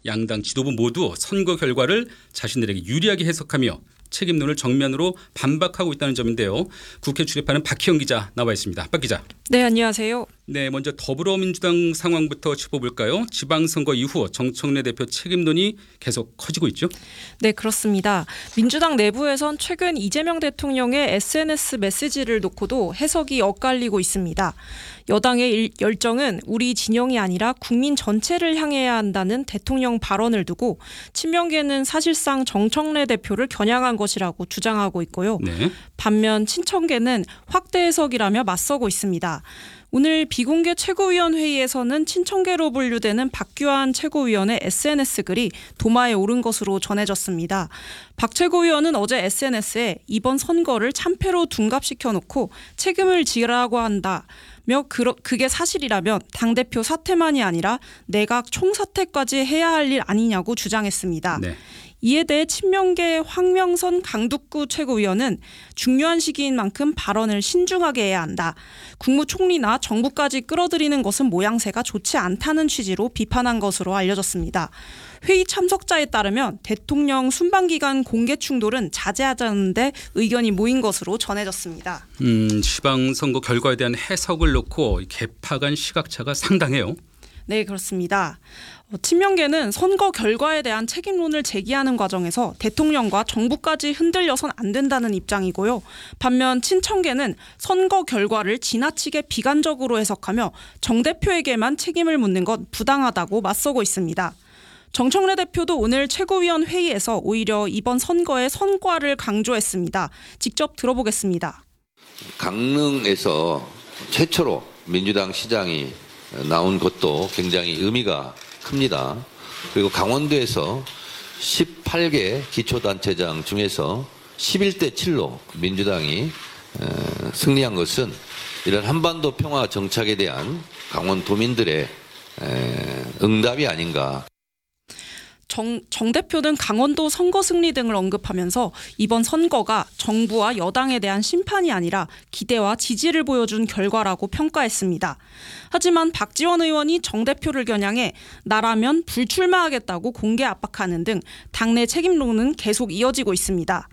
양당 지도부 모두 선거 결과를 자신들에게 유리하게 해석하며 책임론을 정면으로 반박하고 있다는 점인데요. 국회 출입하는 박희영 기자 나와 있습니다. 박 기자. 네, 안녕하세요. 네, 먼저 더불어민주당 상황부터 짚어볼까요? 지방선거 이후 정청래 대표 책임론이 계속 커지고 있죠? 네, 그렇습니다. 민주당 내부에선 최근 이재명 대통령의 SNS 메시지를 놓고도 해석이 엇갈리고 있습니다. 여당의 열정은 우리 진영이 아니라 국민 전체를 향해야 한다는 대통령 발언을 두고 친명계는 사실상 정청래 대표를 겨냥한 것이라고 주장하고 있고요. 네. 반면 친청계는 확대 해석이라며 맞서고 있습니다. 오늘 비공개 최고위원회의에서는 친청계로 분류되는 박규환 최고위원의 SNS 글이 도마에 오른 것으로 전해졌습니다. 박 최고위원은 어제 SNS에 이번 선거를 참패로 둔갑시켜놓고 책임을 지라고 한다며 그게 사실이라면 당대표 사퇴만이 아니라 내각 총사퇴까지 해야 할 일 아니냐고 주장했습니다. 네. 이에 대해 친명계 황명선 강북구 최고위원은 중요한 시기인 만큼 발언을 신중하게 해야 한다. 국무총리나 정부까지 끌어들이는 것은 모양새가 좋지 않다는 취지로 비판한 것으로 알려졌습니다. 회의 참석자에 따르면 대통령 순방기간 공개 충돌은 자제하자는데 의견이 모인 것으로 전해졌습니다. 지방선거 결과에 대한 해석을 놓고 개파 간 시각차가 상당해요. 네, 그렇습니다. 친명계는 선거 결과에 대한 책임론을 제기하는 과정에서 대통령과 정부까지 흔들려선 안 된다는 입장이고요. 반면 친청계는 선거 결과를 지나치게 비관적으로 해석하며 정 대표에게만 책임을 묻는 것 부당하다고 맞서고 있습니다. 정청래 대표도 오늘 최고위원 회의에서 오히려 이번 선거의 성과를 강조했습니다. 직접 들어보겠습니다. 강릉에서 최초로 민주당 시장이 나온 것도 굉장히 의미가 큽니다. 그리고 강원도에서 18개 기초단체장 중에서 11대 7로 민주당이 승리한 것은 이런 한반도 평화 정착에 대한 강원도민들의 응답이 아닌가. 정 대표는 강원도 선거 승리 등을 언급하면서 이번 선거가 정부와 여당에 대한 심판이 아니라 기대와 지지를 보여준 결과라고 평가했습니다. 하지만 박지원 의원이 정 대표를 겨냥해 나라면 불출마하겠다고 공개 압박하는 등 당내 책임론은 계속 이어지고 있습니다.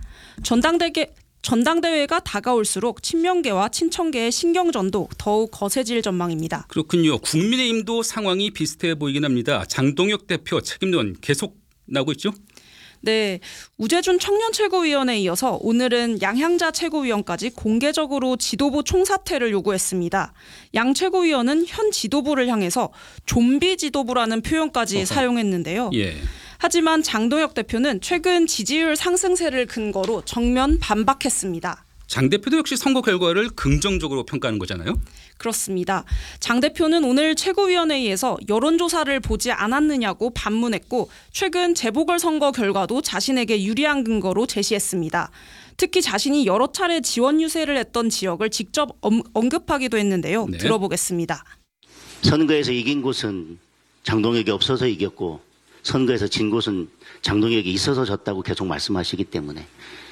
전당대회가 다가올수록 친명계와 친청계의 신경전도 더욱 거세질 전망입니다. 그렇군요. 국민의힘도 상황이 비슷해 보이긴 합니다. 장동혁 대표 책임론 계속 나오고 있죠? 네, 우재준 청년 최고위원에 이어서 오늘은 양향자 최고위원까지 공개적으로 지도부 총사퇴를 요구했습니다. 양 최고위원은 현 지도부를 향해서 좀비 지도부라는 표현까지 사용했는데요. 예. 하지만 장동혁 대표는 최근 지지율 상승세를 근거로 정면 반박했습니다. 장 대표도 역시 선거 결과를 긍정적으로 평가하는 거잖아요. 그렇습니다. 장 대표는 오늘 최고위원회의에서 여론조사를 보지 않았느냐고 반문했고 최근 재보궐선거 결과도 자신에게 유리한 근거로 제시했습니다. 특히 자신이 여러 차례 지원 유세를 했던 지역을 직접 언급하기도 했는데요. 네. 들어보겠습니다. 선거에서 이긴 곳은 장동혁이 없어서 이겼고 선거에서 진 곳은 장동혁이 있어서 졌다고 계속 말씀하시기 때문에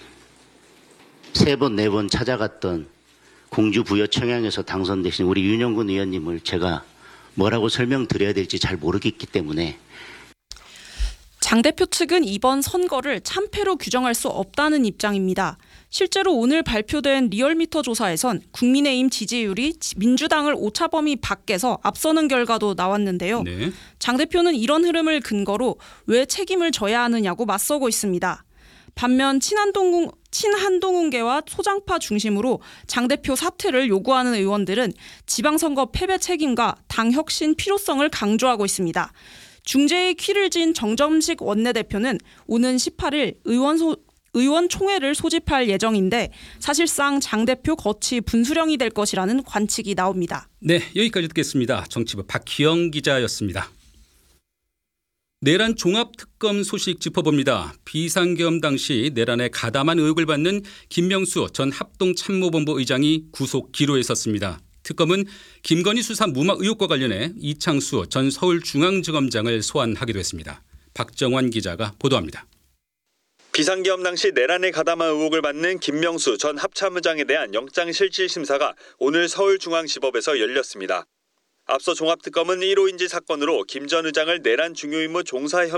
3번, 4번 찾아갔던 공주부여 청양에서 당선되신 우리 윤영군 의원님을 제가 뭐라고 설명드려야 될지 잘 모르겠기 때문에 장 대표 측은 이번 선거를 참패로 규정할 수 없다는 입장입니다. 실제로 오늘 발표된 리얼미터 조사에선 국민의힘 지지율이 민주당을 오차범위 밖에서 앞서는 결과도 나왔는데요. 네. 장 대표는 이런 흐름을 근거로 왜 책임을 져야 하느냐고 맞서고 있습니다. 반면 친한동훈계와 소장파 중심으로 장 대표 사퇴를 요구하는 의원들은 지방선거 패배 책임과 당 혁신 필요성을 강조하고 있습니다. 중재의 키를 진 정점식 원내대표는 오는 18일 의원총회를 소집할 예정인데 사실상 장 대표 거치 분수령이 될 것이라는 관측이 나옵니다. 네, 여기까지 듣겠습니다. 정치부 박희영 기자였습니다. 내란 종합특검 소식 짚어봅니다. 비상계엄 당시 내란에 가담한 의혹을 받는 김명수 전 합동참모본부 의장이 구속 기로에 섰습니다. 특검은 김건희 수사 무마 의혹과 관련해 이창수 전 서울중앙지검장을 소환하기도 했습니다. 박정환 기자가 보도합니다. 비상계엄 당시 내란에 가담한 의혹을 받는 김명수 전 합참의장에 대한 영장실질심사가 오늘 서울중앙지법에서 열렸습니다. 앞서 종합특검은 1호 인지 사건으로 김 전 의장을 내란 중요임무 종사 혐의